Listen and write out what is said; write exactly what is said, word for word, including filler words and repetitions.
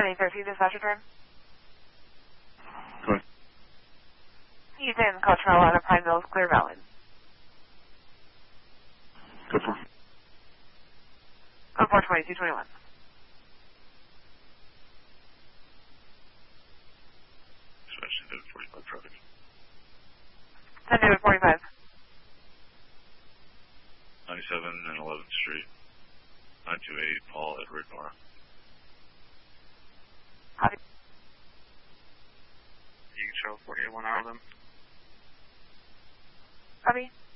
twenty thirteen, dispatch return. Go ahead. Houston, Cottrell out of Pine Mills, Clear Valley. Go for Oh, four twenty, two twenty-one. Dispatch to forty-five traffic. ten David forty-five. ninety-seven and eleventh Street. nine two eight, Paul Edward Nora. Copy. You can show forty-eight one hour of them. Copy.